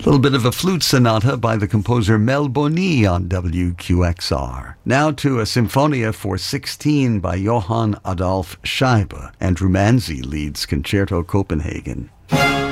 little bit of a flute sonata by the composer Mel Boni on WQXR. Now to a Symphonia for 16 by Johann Adolph Scheibe. Andrew Manzi leads Concerto Copenhagen.